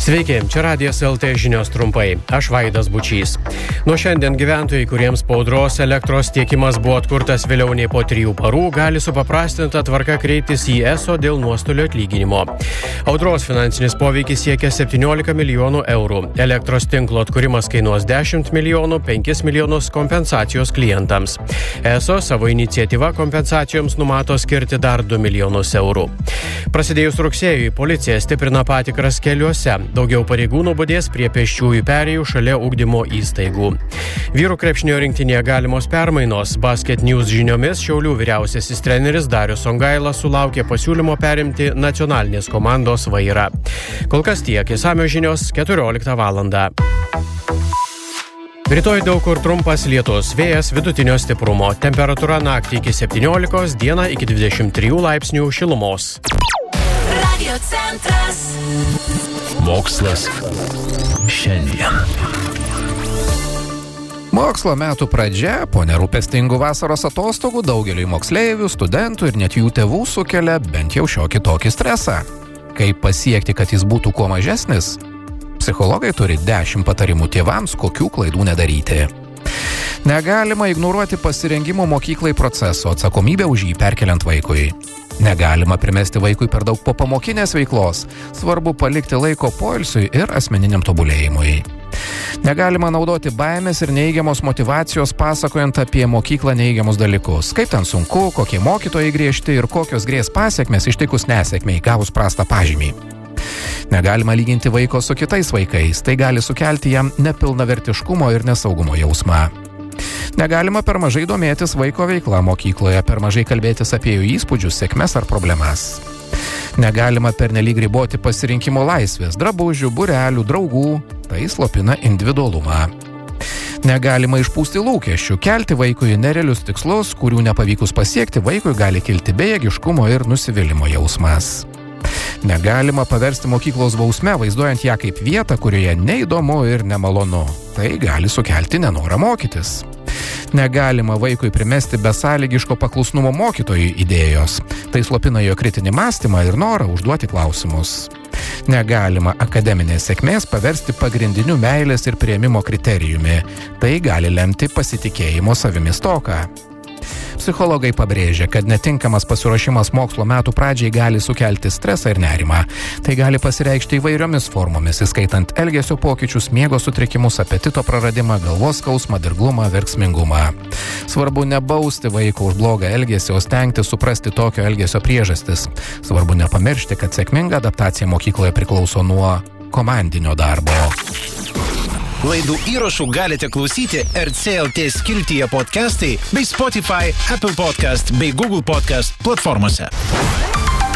Sveiki, čia Radijas LT žinios trumpai. Aš Vaidas Bučys. Nuo šiandien gyventojai, kuriems po audros elektros tiekimas buvo atkurtas vėliau nei po 3 parų, gali supaprastinta tvarka kreiptis į ESO dėl nuostolio atlyginimo. Audros finansinis poveikis siekia 17 milijonų eurų. Elektros tinklo atkūrimas kainuos 10 milijonų, 5 milijonus kompensacijos klientams. ESO savo iniciatyva kompensacijoms numato skirti dar 2 milijonus eurų. Prasidėjus rugsėjui, policija stiprina patikras keliuose. Daugiau pareigūnų budės prie pėsčiųjų perėjų šalia ugdymo įstaigų. Vyrų krepšinio rinktinėje galimos permainos. Basket News žiniomis Šiaulių vyriausiasis treneris Darius Songaila sulaukė pasiūlymo perimti nacionalinės komandos vairą. Kol kas tiek, išsamios žinios 14 valandą. Rytoj daug kur trumpas lietus, vėjas vidutinio stiprumo, temperatūra naktį iki 17, dieną iki 23 laipsnių šilumos. Radio centras. Mokslas šiandien. Mokslo metų pradžia, po nerūpestingų vasaros atostogų, daugeliui moksleivių, studentų ir net jų tėvų sukelia bent jau šiokį tokį stresą. Kaip pasiekti, kad jis būtų kuo mažesnis? Psichologai turi 10 patarimų tėvams, kokių klaidų nedaryti. Negalima ignoruoti pasirengimo mokyklai proceso, atsakomybę už jį perkeliant vaikui. Negalima primesti vaikui per daug popamokinės veiklos, svarbu palikti laiko poilsiui ir asmeniniam tobulėjimui. Negalima naudoti baimės ir neigiamos motyvacijos pasakojant apie mokyklą neigiamus dalykus. Kaip ten sunku, kokie mokytojai griežti ir kokios grės pasekmės ištikus nesėkmei gavus prastą pažymį. Negalima lyginti vaiko su kitais vaikais, tai gali sukelti jam nepilnavertiškumo ir nesaugumo jausmą. Negalima per mažai domėtis vaiko veikla mokykloje, per mažai kalbėtis apie jų įspūdžius, sėkmes ar problemas. Negalima pernelyg riboti pasirinkimo laisvės, drabužių, būrelių, draugų, tai slopina individualumą. Negalima išpūsti lūkesčių, kelti vaikui nerealius tikslus, kurių nepavykus pasiekti, vaikui gali kilti bejėgiškumo ir nusivylimo jausmas. Negalima paversti mokyklos bausme, vaizduojant ją kaip vietą, kurioje neįdomu ir nemalonu. Tai gali sukelti nenorą mokytis. Negalima vaikui primesti besąlygiško paklusnumo mokytojui idėjos. Tai slopina jo kritinį mąstymą ir norą užduoti klausimus. Negalima akademinės sėkmės paversti pagrindiniu meilės ir priėmimo kriterijumi. Tai gali lemti pasitikėjimo savimi stoką. Psichologai pabrėžia, kad netinkamas pasiruošimas mokslo metų pradžiai gali sukelti stresą ir nerimą. Tai gali pasireikšti įvairiomis formomis, įskaitant elgesio pokyčius, miego sutrikimus, apetito praradimą, galvos skausmą, dirglumą, verksmingumą. Svarbu nebausti vaiko už blogą elgesį, o stengti suprasti tokio elgesio priežastis. Svarbu nepamiršti, kad sėkminga adaptacija mokykloje priklauso nuo komandinio darbo. Laidų įrašų galite klausyti RCLT skiltyje podcastai bei Spotify, Apple Podcast bei Google Podcast platformose.